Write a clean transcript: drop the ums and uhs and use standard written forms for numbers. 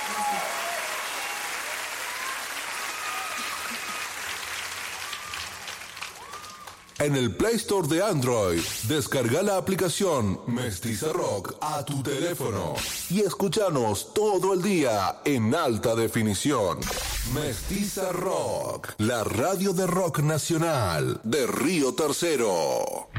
En el Play Store de Android, descarga la aplicación Mestiza Rock a tu teléfono y escúchanos todo el día en alta definición. Mestiza Rock, la radio de rock nacional de Río Tercero.